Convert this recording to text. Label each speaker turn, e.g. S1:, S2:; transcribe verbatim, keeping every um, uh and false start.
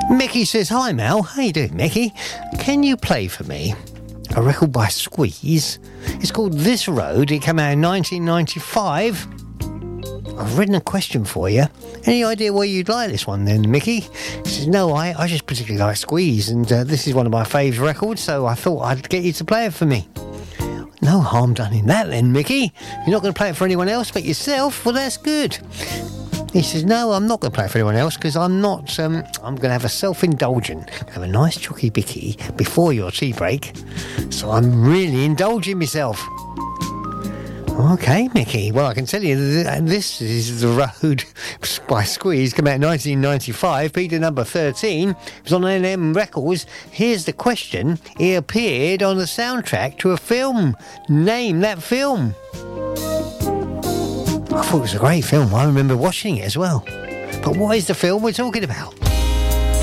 S1: Mickey says, hi Mel, how you doing Mickey? Can you play for me a record by Squeeze? It's called This Road. It came out in nineteen ninety-five. I've written a question for you. Any idea why you'd like this one then, Mickey? He says, no, I, I just particularly like Squeeze, and uh, this is one of my favourite records, so I thought I'd get you to play it for me. No harm done in that then, Mickey. You're not going to play it for anyone else but yourself? Well, that's good. He says, no, I'm not going to play it for anyone else because I'm not, um, I'm going to have a self-indulgent, have a nice chocky bicky before your tea break. So I'm really indulging myself. Okay, Mickey. Well, I can tell you that this is The Road by Squeeze, came out in nineteen ninety-five, peaked at number thirteen. It was on N M Records. Here's the question. It appeared on the soundtrack to a film. Name that film. I thought it was a great film. I remember watching it as well. But what is the film we're talking about?